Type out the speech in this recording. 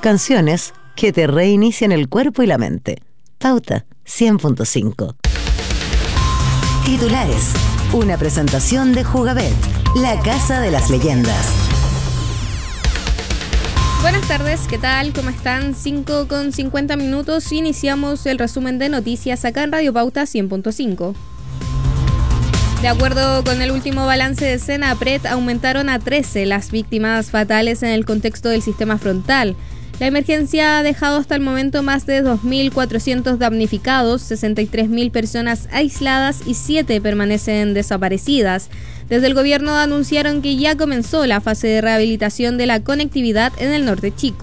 Canciones que te reinician el cuerpo y la mente. Pauta 100.5. Titulares. Una presentación de Jugabet, la casa de las leyendas. Buenas tardes, ¿qué tal? ¿Cómo están? 5:50. Iniciamos el resumen de noticias acá en Radio Pauta 100.5. De acuerdo con el último balance de Senapred, aumentaron a 13 las víctimas fatales en el contexto del sistema frontal. La emergencia ha dejado hasta el momento más de 2.400 damnificados, 63.000 personas aisladas y 7 permanecen desaparecidas. Desde el gobierno anunciaron que ya comenzó la fase de rehabilitación de la conectividad en el norte chico.